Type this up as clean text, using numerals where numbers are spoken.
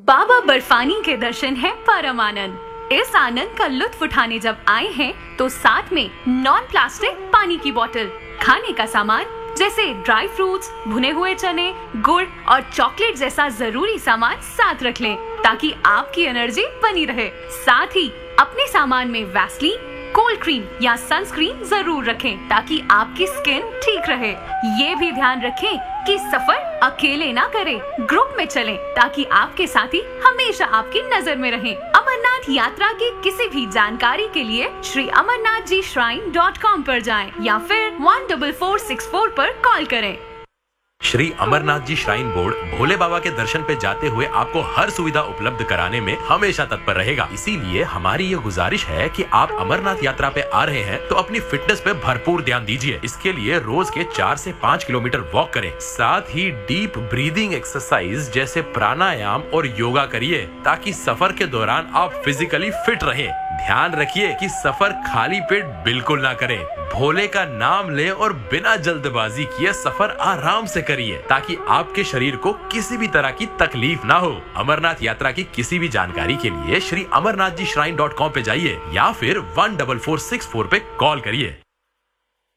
बाबा बर्फानी के दर्शन है परम आनंद। इस आनंद का लुत्फ उठाने जब आए हैं तो साथ में नॉन प्लास्टिक पानी की बोतल, खाने का सामान जैसे ड्राई फ्रूट्स, भुने हुए चने, गुड़ और चॉकलेट जैसा जरूरी सामान साथ रख लें ताकि आपकी एनर्जी बनी रहे। साथ ही अपने सामान में वैसलीन, कोल्ड क्रीम या सनस्क्रीन जरूर रखें ताकि आपकी स्किन ठीक रहे। ये भी ध्यान रखें कि सफर अकेले ना करें, ग्रुप में चलें ताकि आपके साथी हमेशा आपकी नजर में रहें। अमरनाथ यात्रा की किसी भी जानकारी के लिए श्री amarnathjishrine.com पर जाएं या फिर 14464 पर कॉल करें। श्री अमरनाथ जी श्राइन बोर्ड भोले बाबा के दर्शन पे जाते हुए आपको हर सुविधा उपलब्ध कराने में हमेशा तत्पर रहेगा। इसीलिए हमारी ये गुजारिश है कि आप अमरनाथ यात्रा पे आ रहे हैं तो अपनी फिटनेस पे भरपूर ध्यान दीजिए। इसके लिए रोज के 4 से 5 किलोमीटर वॉक करें। साथ ही डीप ब्रीदिंग एक्सरसाइज जैसे प्राणायाम और योगा करिए ताकि सफर के दौरान आप फिजिकली फिट रहें। ध्यान रखिए कि सफर खाली पेट बिल्कुल ना करें। भोले का नाम लें और बिना जल्दबाजी किए सफर आराम से करिए ताकि आपके शरीर को किसी भी तरह की तकलीफ ना हो। अमरनाथ यात्रा की किसी भी जानकारी के लिए श्री amarnathjishrine.com पे जाइए या फिर 14464 पे कॉल करिए।